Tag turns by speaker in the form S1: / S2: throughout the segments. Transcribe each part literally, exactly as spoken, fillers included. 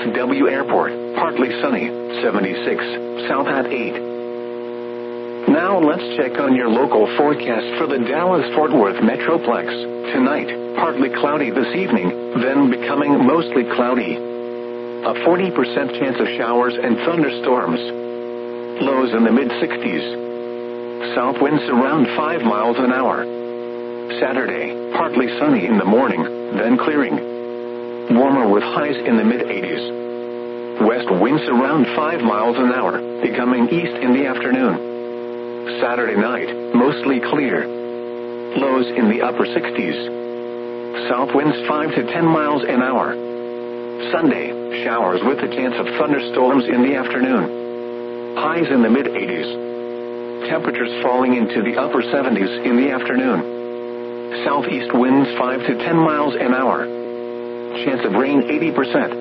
S1: W Airport, partly sunny, seventy-six, south at eight. Now let's check on your local forecast for the Dallas-Fort Worth Metroplex. Tonight, partly cloudy this evening, then becoming mostly cloudy. A forty percent chance of showers and thunderstorms. Lows in the mid sixties. South winds around five miles an hour. Saturday, partly sunny in the morning, then clearing. Warmer with highs in the mid eighties. West winds around five miles an hour, becoming east in the afternoon. Saturday night, mostly clear. Lows in the upper sixties. South winds five to ten miles an hour. Sunday, showers with a chance of thunderstorms in the afternoon. Highs in the mid eighties. Temperatures falling into the upper seventies in the afternoon. Southeast winds five to ten miles an hour. Chance of rain eighty percent.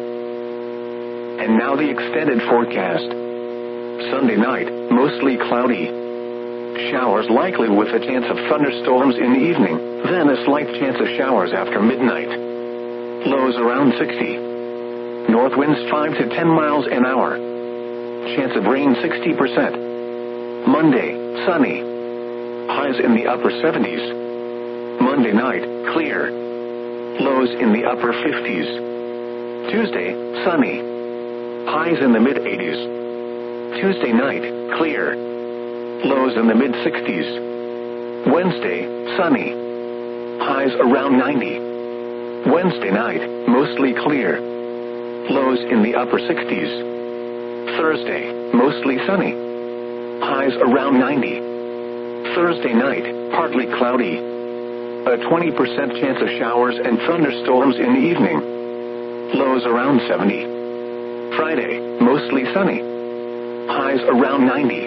S1: And now the extended forecast. Sunday night, mostly cloudy. Showers likely with a chance of thunderstorms in the evening, then a slight chance of showers after midnight. Lows around sixty. North winds five to ten miles an hour. Chance of rain sixty percent. Monday, sunny. Highs in the upper seventies. Monday night, clear. Lows in the upper fifties. Tuesday, sunny. Highs in the mid eighties. Tuesday night, clear. Lows in the mid sixties. Wednesday, sunny. Highs around ninety. Wednesday night, mostly clear. Lows in the upper sixties. Thursday, mostly sunny. Highs around ninety. Thursday night, partly cloudy. A twenty percent chance of showers and thunderstorms in the evening. Lows around seventy. Friday, mostly sunny. Highs around ninety.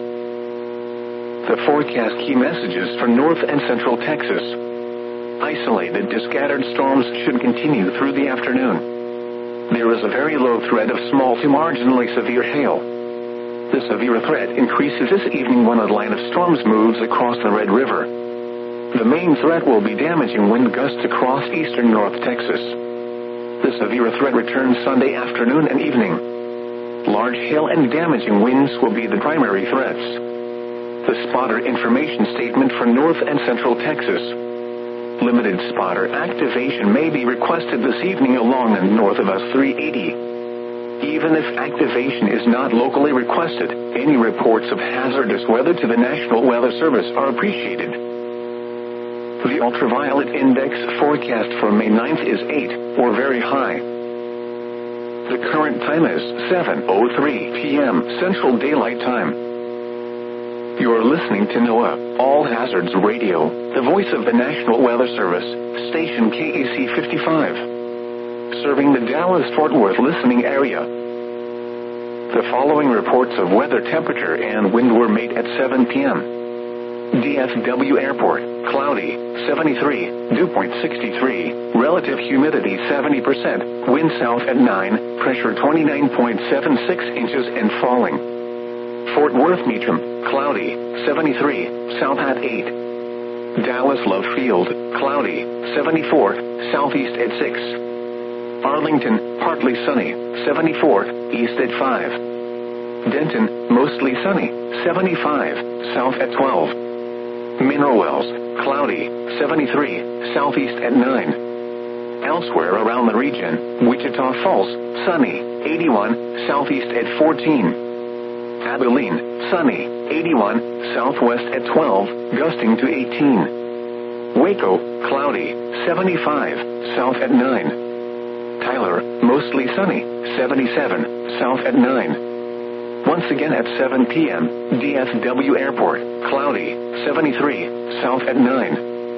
S1: The forecast key messages for North and Central Texas. Isolated to scattered storms should continue through the afternoon. There is a very low threat of small to marginally severe hail. The severe threat increases this evening when a line of storms moves across the Red River. The main threat will be damaging wind gusts across eastern North Texas. The severe threat returns Sunday afternoon and evening. Large hail and damaging winds will be the primary threats. The spotter information statement for North and Central Texas. Limited spotter activation may be requested this evening along and north of us three eighty. Even if activation is not locally requested, any reports of hazardous weather to the National Weather Service are appreciated. The ultraviolet index forecast for May ninth is eight, or very high. The current time is seven oh three p.m. Central Daylight Time. You're listening to NOAA, All Hazards Radio, the voice of the National Weather Service, station K A C fifty-five. Serving the Dallas-Fort Worth listening area. The following reports of weather temperature and wind were made at seven p.m. D F W Airport, cloudy, seventy-three, dew point sixty-three, relative humidity seventy percent, wind south at nine, pressure twenty-nine point seven six inches and falling. Fort Worth Meacham, cloudy, seventy-three, south at eight. Dallas Love Field, cloudy, seventy-four, southeast at six. Arlington, partly sunny, seventy-four, east at five. Denton, mostly sunny, seventy-five, south at twelve. Mineral Wells, cloudy, seventy-three, southeast at nine. Elsewhere around the region, Wichita Falls, sunny, eighty-one, southeast at fourteen. Abilene, sunny, eighty-one, southwest at twelve, gusting to eighteen. Waco, cloudy, seventy-five, south at nine. Tyler, mostly sunny, seventy-seven, south at nine. Once again at seven p.m., D F W Airport, cloudy, seventy-three, south at nine.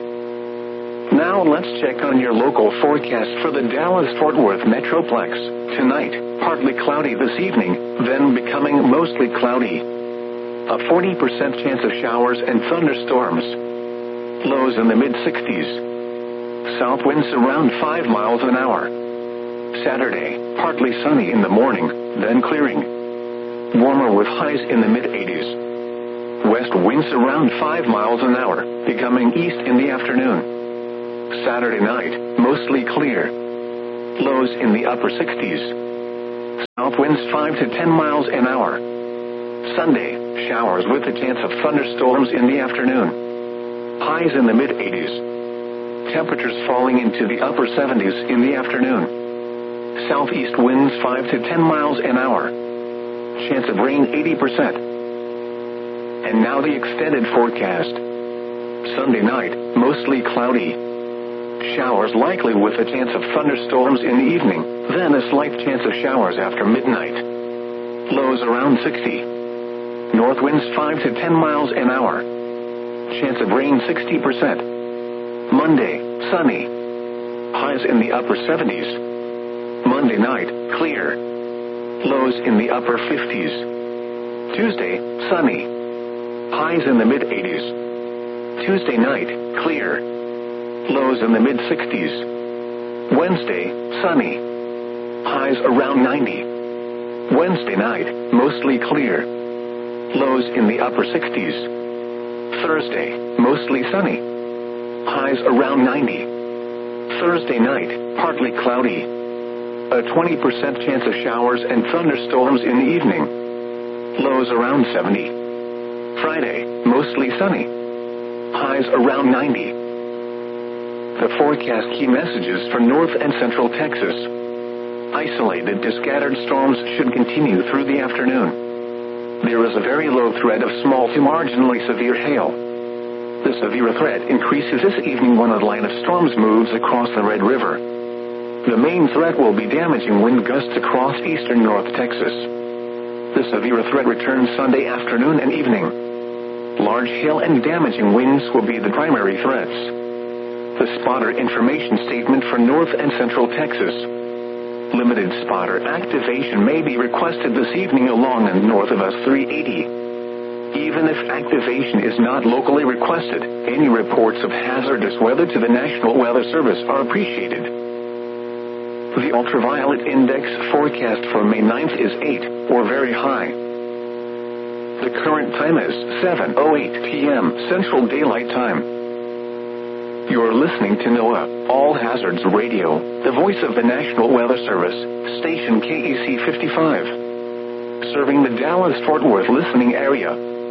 S1: Now let's check on your local forecast for the Dallas-Fort Worth Metroplex. Tonight, partly cloudy this evening, then becoming mostly cloudy. A forty percent chance of showers and thunderstorms. Lows in the mid sixties. South winds around five miles an hour. Saturday, partly sunny in the morning, then clearing. Warmer with highs in the mid eighties. West winds around five miles an hour, becoming east in the afternoon. Saturday night, mostly clear. Lows in the upper sixties. south winds five to ten miles an hour. Sunday, showers with a chance of thunderstorms in the afternoon. Highs in the mid eighties. Temperatures falling into the upper seventies in the afternoon. Southeast winds five to ten miles an hour. Chance of rain eighty percent. And now the extended forecast. Sunday night, mostly cloudy. Showers likely with a chance of thunderstorms in the evening, then a slight chance of showers after midnight. Lows around sixty. North winds five to ten miles an hour. Chance of rain sixty percent. Monday, sunny. Highs in the upper seventies. Monday night, clear. Lows in the upper fifties. Tuesday, sunny. Highs in the mid eighties. Tuesday night, clear. Lows in the mid sixties. Wednesday, sunny. Highs around ninety. Wednesday night, mostly clear. Lows in the upper sixties. Thursday, mostly sunny. Highs around ninety. Thursday night, partly cloudy. A twenty percent chance of showers and thunderstorms in the evening. Lows around seventy. Friday, mostly sunny. Highs around ninety. The forecast key messages for North and Central Texas. Isolated to scattered storms should continue through the afternoon. There is a very low threat of small to marginally severe hail. The severe threat increases this evening when a line of storms moves across the Red River. The main threat will be damaging wind gusts across eastern North Texas. The severe threat returns Sunday afternoon and evening. Large hail and damaging winds will be the primary threats. The spotter information statement for North and Central Texas. Limited spotter activation may be requested this evening along and north of us three eighty. Even if activation is not locally requested, any reports of hazardous weather to the National Weather Service are appreciated. The ultraviolet index forecast for May ninth is eight, or very high. The current time is seven oh eight p.m. Central Daylight Time. You're listening to NOAA, All Hazards Radio, the voice of the National Weather Service, station K E C fifty-five. Serving the Dallas-Fort Worth listening area.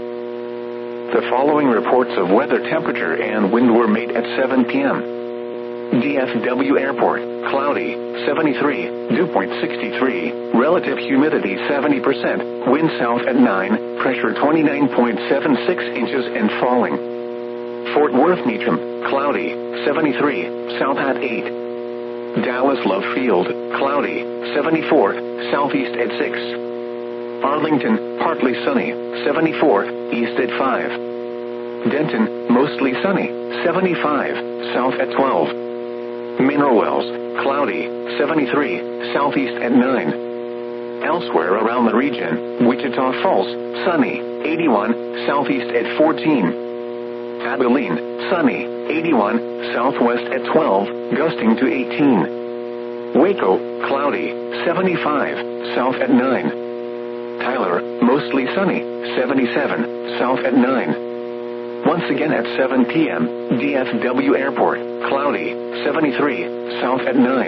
S1: The following reports of weather temperature and wind were made at seven p.m. D F W Airport, cloudy, seventy-three, dew point sixty-three, relative humidity seventy percent, wind south at nine, pressure twenty-nine point seven six inches and falling. Fort Worth Meacham, cloudy, seventy-three, south at eight. Dallas Love Field, cloudy, seventy-four, southeast at six. Arlington, partly sunny, seventy-four, east at five. Denton, mostly sunny, seventy-five, south at twelve. Mineral Wells, cloudy, seventy-three, southeast at nine. Elsewhere around the region, Wichita Falls, sunny, eighty-one, southeast at fourteen. Abilene, sunny, eighty-one, southwest at twelve, gusting to eighteen. Waco, cloudy, seventy-five, south at nine. Tyler, mostly sunny, seventy-seven, south at nine. Once again at seven p.m., D F W Airport, cloudy, seventy-three, south at nine.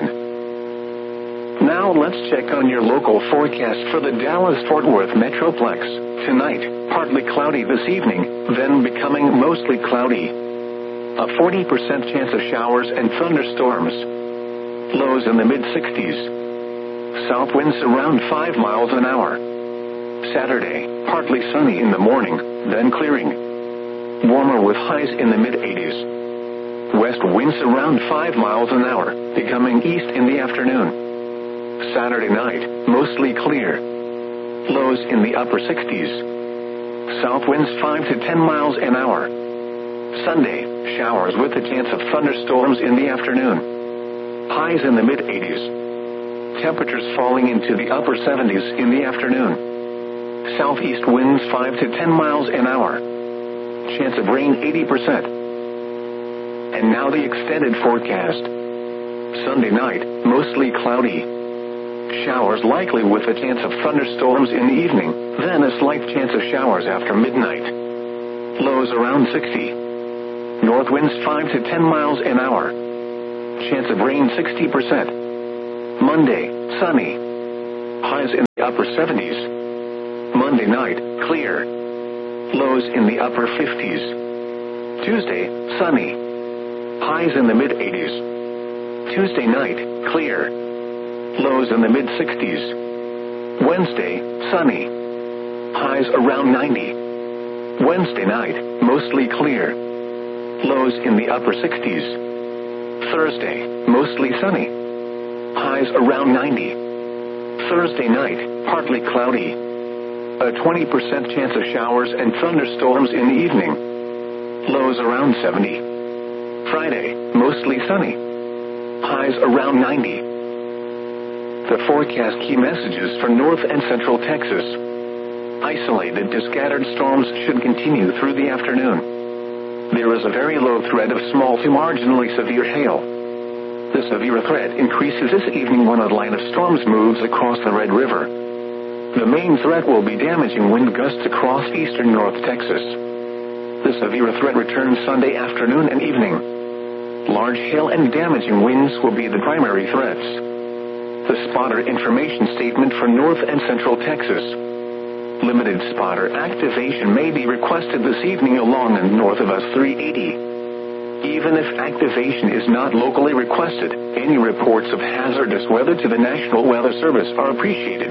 S1: Now let's check on your local forecast for the Dallas-Fort Worth Metroplex. Tonight, partly cloudy this evening, then becoming mostly cloudy. A forty percent chance of showers and thunderstorms. Lows in the mid sixties. South winds around five miles an hour. Saturday, partly sunny in the morning, then clearing. Warmer with highs in the mid eighties. West winds around five miles an hour, becoming east in the afternoon. Saturday night, mostly clear. Lows in the upper sixties. South winds five to ten miles an hour. Sunday, showers with a chance of thunderstorms in the afternoon. Highs in the mid eighties. Temperatures falling into the upper seventies in the afternoon. Southeast winds five to ten miles an hour. Chance of rain eighty percent. And now the extended forecast. Sunday night, mostly cloudy. Showers likely with a chance of thunderstorms in the evening, then a slight chance of showers after midnight. Lows around sixty. North winds five to ten miles an hour. Chance of rain sixty percent. Monday, sunny. highs in the upper seventies. Monday night, clear. Lows in the upper fifties. Tuesday, sunny. Highs in the mid-eighties. Tuesday night, clear. Lows in the mid-sixties. Wednesday, sunny. Highs around ninety. Wednesday night, mostly clear. Lows in the upper sixties. Thursday, mostly sunny. Highs around ninety. Thursday night, partly cloudy. A twenty percent chance of showers and thunderstorms in the evening. Lows around seventy. Friday, mostly sunny. Highs around ninety. The forecast key messages for North and Central Texas. Isolated to scattered storms should continue through the afternoon. There is a very low threat of small to marginally severe hail. The severe threat increases this evening when a line of storms moves across the Red River. The main threat will be damaging wind gusts across eastern North Texas. The severe threat returns Sunday afternoon and evening. Large hail and damaging winds will be the primary threats. The spotter information statement for North and Central Texas. Limited spotter activation may be requested this evening along and north of us three eighty. Even if activation is not locally requested, any reports of hazardous weather to the National Weather Service are appreciated.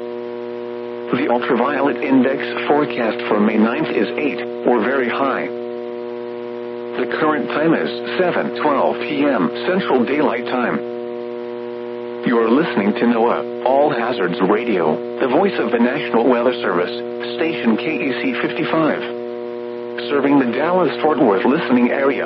S1: The ultraviolet index forecast for May ninth is eight, or very high. The current time is seven twelve p.m. Central Daylight Time. You're listening to NOAA All Hazards Radio, the voice of the National Weather Service, station K E C fifty-five, serving the Dallas-Fort Worth listening area.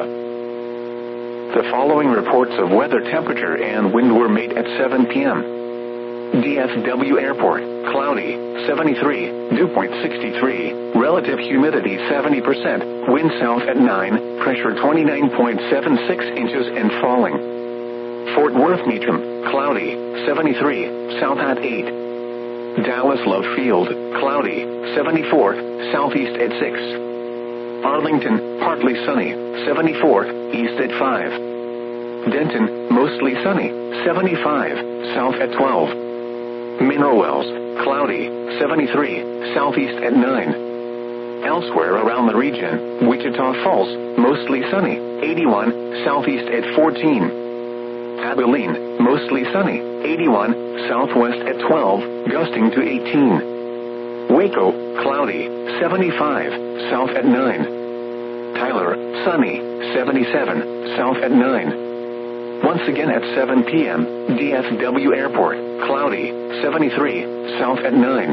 S1: The following reports of weather temperature and wind were made at seven p.m. D F W Airport, cloudy, seventy-three, dew point sixty-three, relative humidity seventy percent, wind south at nine, pressure twenty-nine point seven six inches and falling. Fort Worth Meacham, cloudy, seventy-three, south at eight. Dallas Love Field, cloudy, seventy-four, southeast at six. Arlington, partly sunny, seventy-four, east at five. Denton, mostly sunny, seventy-five, south at twelve. Mineral Wells, cloudy, seventy-three, southeast at nine. Elsewhere around the region, Wichita Falls, mostly sunny, eighty-one, southeast at fourteen. Abilene, mostly sunny, eighty-one, southwest at twelve, gusting to eighteen. Waco, cloudy, seventy-five, south at nine. Tyler, sunny, seventy-seven, south at nine. Once again at seven p.m., D F W Airport, cloudy, seventy-three, south at nine.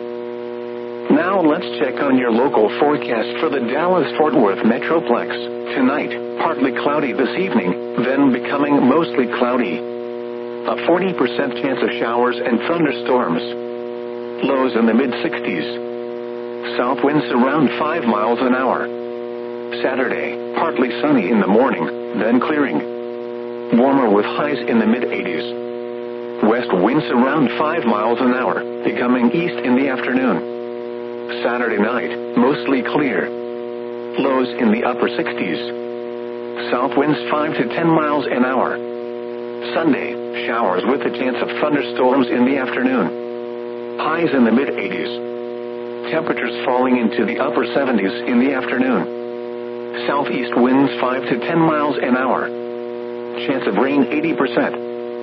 S1: Now let's check on your local forecast for the Dallas-Fort Worth Metroplex. Tonight, partly cloudy this evening, then becoming mostly cloudy. A forty percent chance of showers and thunderstorms. Lows in the mid-sixties. South winds around five miles an hour. Saturday, partly sunny in the morning, then clearing. Warmer with highs in the mid-eighties. West winds around five miles an hour, becoming east in the afternoon. Saturday night, mostly clear. Lows in the upper sixties. South winds five to ten miles an hour. Sunday, showers with a chance of thunderstorms in the afternoon. Highs in the mid-eighties. Temperatures falling into the upper seventies in the afternoon. Southeast winds five to ten miles an hour. Chance of rain eighty percent.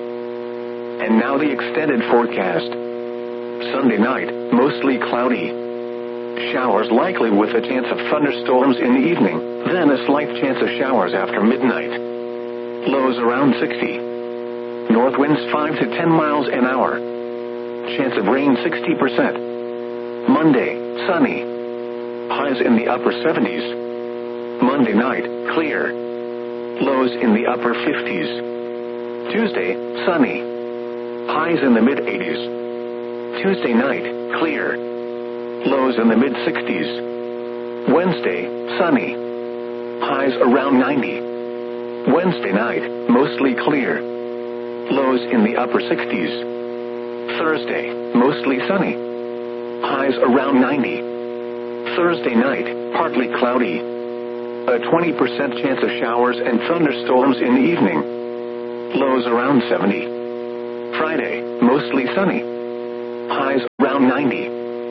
S1: And now the extended forecast. Sunday night, mostly cloudy. Showers likely with a chance of thunderstorms in the evening, then a slight chance of showers after midnight. Lows around sixty. North winds five to ten miles an hour. Chance of rain sixty percent. Monday, sunny. Highs in the upper seventies. Monday night, clear. Lows in the upper fifties. Tuesday, sunny. Highs in the mid-eighties. Tuesday night, clear. Lows in the mid-sixties. Wednesday, sunny. Highs around ninety. Wednesday night, mostly clear. Lows in the upper sixties. Thursday, mostly sunny. Highs around ninety. Thursday night, partly cloudy. A twenty percent chance of showers and thunderstorms in the evening. Lows around seventy. Friday, mostly sunny. highs around ninety.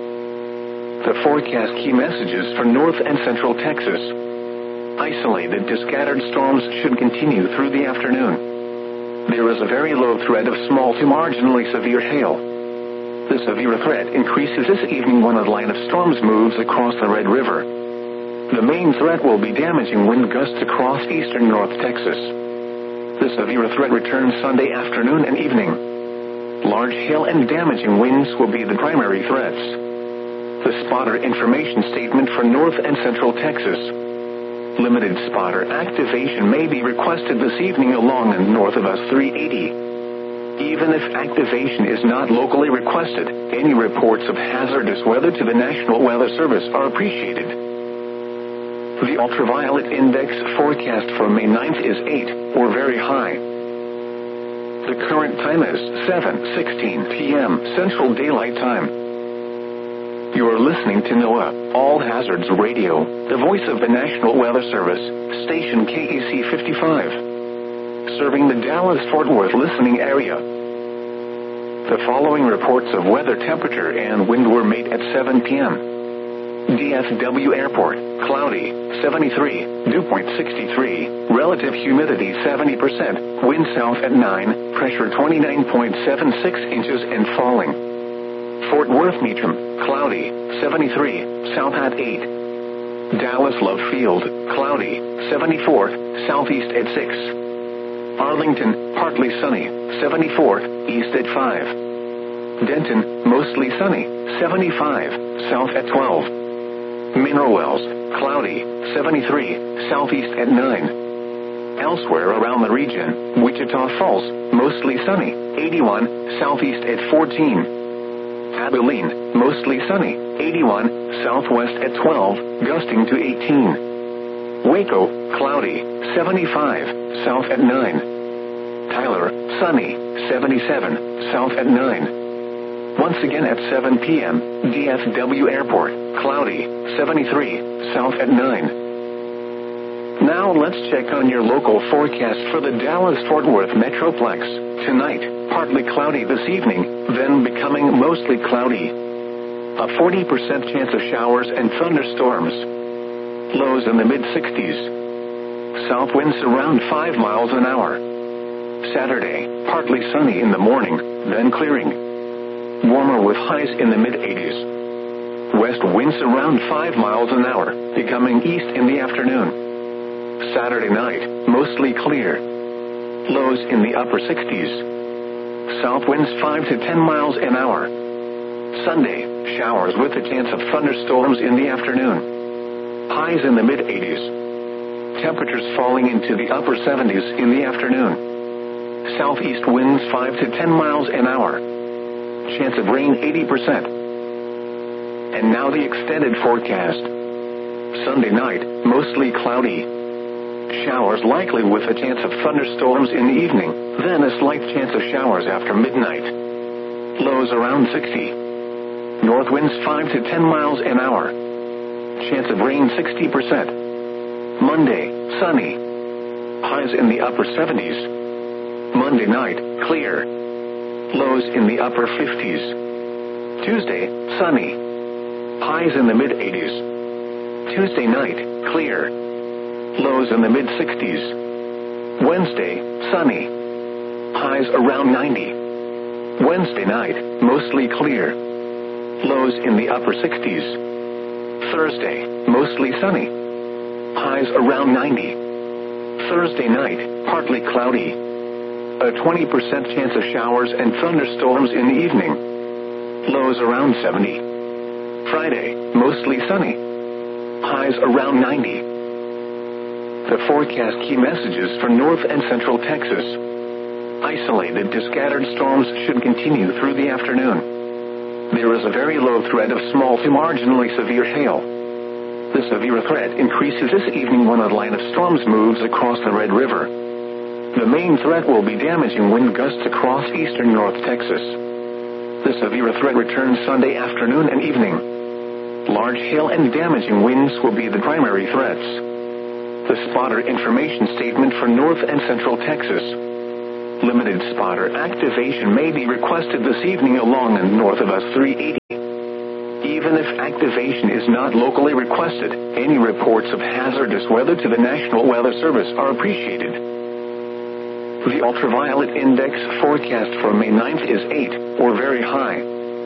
S1: The forecast key messages for north and central Texas. Isolated to scattered storms should continue through the afternoon. There is a very low threat of small to marginally severe hail. The severe threat increases this evening when a line of storms moves across the Red River. The main threat will be damaging wind gusts across eastern North Texas. The severe threat returns Sunday afternoon and evening. Large hail and damaging winds will be the primary threats. The spotter information statement for north and central Texas. Limited spotter activation may be requested this evening along and north of us three eighty. Even if activation is not locally requested, any reports of hazardous weather to the National Weather Service are appreciated. The ultraviolet index forecast for May ninth is eight, or very high. The current time is seven sixteen p m Central Daylight Time. You are listening to NOAA, All Hazards Radio, the voice of the National Weather Service, station K E C fifty-five, serving the Dallas-Fort Worth listening area. The following reports of weather temperature and wind were made at seven p m D F W Airport, cloudy, seventy-three, dew point sixty-three, relative humidity seventy percent, wind south at nine, pressure twenty-nine point seven six inches and falling. Fort Worth Meacham, cloudy, seventy-three, south at eight. Dallas Love Field, cloudy, seventy-four, southeast at six. Arlington, partly sunny, seventy-four, east at five. Denton, mostly sunny, seventy-five, south at twelve. Mineral Wells, cloudy, seventy-three, southeast at nine. Elsewhere around the region, Wichita Falls, mostly sunny, eighty-one, southeast at fourteen. Abilene, mostly sunny, eighty-one, southwest at twelve, gusting to eighteen. Waco, cloudy, seventy-five, south at nine. Tyler, sunny, seventy-seven, south at nine. Once again at seven p m, D F W Airport, cloudy, seventy-three, south at nine. Now let's check on your local forecast for the Dallas-Fort Worth Metroplex. Tonight, partly cloudy this evening, then becoming mostly cloudy. A forty percent chance of showers and thunderstorms. Lows in the mid sixties. South winds around five miles an hour. Saturday, partly sunny in the morning, then clearing. Warmer with highs in the mid eighties. West winds around five miles an hour, becoming east in the afternoon. Saturday night, mostly clear. Lows in the upper sixties. South winds five to ten miles an hour. Sunday, showers with a chance of thunderstorms in the afternoon. Highs in the mid eighties. Temperatures falling into the upper seventies in the afternoon. Southeast winds five to ten miles an hour. Chance of rain eighty percent. And now the extended forecast. Sunday night, mostly cloudy. Showers likely with a chance of thunderstorms in the evening, then a slight chance of showers after midnight. Lows around sixty. North winds five to ten miles an hour. Chance of rain sixty percent. Monday, sunny. Highs in the upper seventies. Monday night, clear. Lows in the upper fifties. Tuesday, sunny. Highs in the mid eighties. Tuesday night, clear. Lows in the mid sixties. Wednesday, sunny. Highs around ninety. Wednesday night, mostly clear. Lows in the upper sixties. Thursday, mostly sunny. Highs around ninety. Thursday night, partly cloudy. A twenty percent chance of showers and thunderstorms in the evening. Lows around seventy. Friday, mostly sunny. Highs around ninety. The forecast key messages for north and central Texas. Isolated to scattered storms should continue through the afternoon. There is a very low threat of small to marginally severe hail. The severe threat increases this evening when a line of storms moves across the Red River. The main threat will be damaging wind gusts across eastern North Texas. The severe threat returns Sunday afternoon and evening. Large hail and damaging winds will be the primary threats. The spotter information statement for north and central Texas. Limited spotter activation may be requested this evening along and north of S three eighty. Even if activation is not locally requested, any reports of hazardous weather to the National Weather Service are appreciated. The ultraviolet index forecast for May ninth is eight, or very high.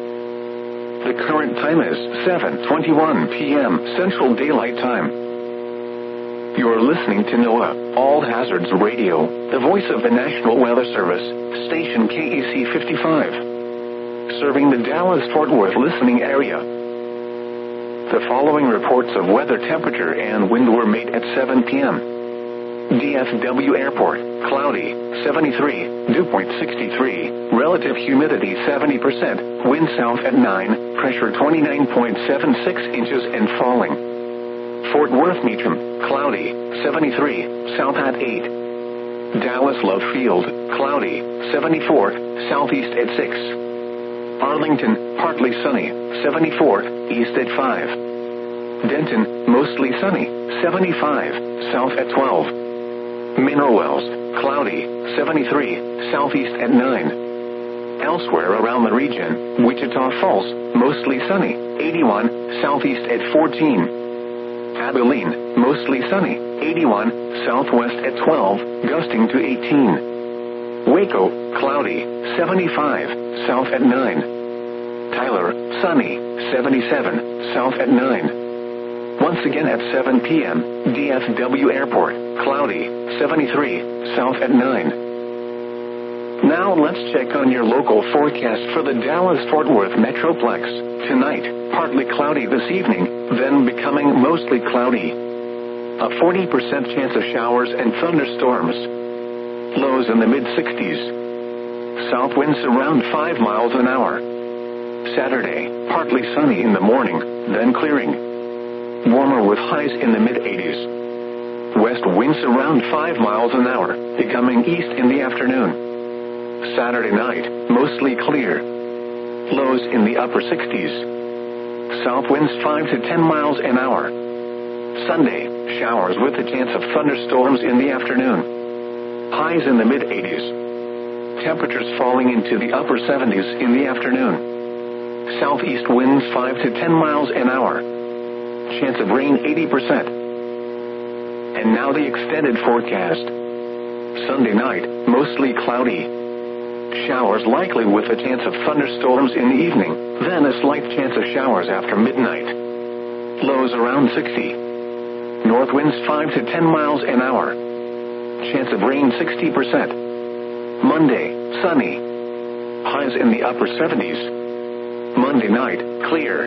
S1: The current time is seven twenty-one p m Central Daylight Time. You're listening to NOAA All Hazards Radio, the voice of the National Weather Service, station K E C fifty-five, serving the Dallas-Fort Worth listening area. The following reports of weather temperature and wind were made at seven p m D F W Airport, cloudy, seventy-three, dew point sixty-three, relative humidity seventy percent, wind south at nine, pressure twenty-nine point seven six inches and falling. Fort Worth Meacham, cloudy, seventy-three, south at eight. Dallas Love Field, cloudy, seventy-four, southeast at six. Arlington, partly sunny, seventy-four, east at five. Denton, mostly sunny, seventy-five, south at twelve. Mineral Wells, cloudy, seventy-three, southeast at nine. Elsewhere around the region, Wichita Falls, mostly sunny, eighty-one, southeast at fourteen. Abilene, mostly sunny, eighty-one, southwest at twelve, gusting to eighteen. Waco, cloudy, seventy-five, south at nine. Tyler, sunny, seventy-seven, south at nine. Once again at seven p m, D F W Airport, cloudy, seventy-three, south at nine. Now let's check on your local forecast for the Dallas-Fort Worth Metroplex. Tonight, partly cloudy this evening, then becoming mostly cloudy. A forty percent chance of showers and thunderstorms. Lows in the mid sixties. South winds around five miles an hour. Saturday, partly sunny in the morning, then clearing. Warmer with highs in the mid eighties. West winds around five miles an hour, becoming east in the afternoon. Saturday night, mostly clear. Lows in the upper sixties. South winds five to ten miles an hour. Sunday, showers with a chance of thunderstorms in the afternoon. Highs in the mid eighties. Temperatures falling into the upper seventies in the afternoon. Southeast winds five to ten miles an hour. Chance of rain eighty percent. And now the extended forecast. Sunday night, mostly cloudy. Showers likely with a chance of thunderstorms in the evening, then a slight chance of showers after midnight. Lows around sixty. North winds five to ten miles an hour. Chance of rain sixty percent. Monday, sunny. Highs in the upper seventies. Monday night, clear.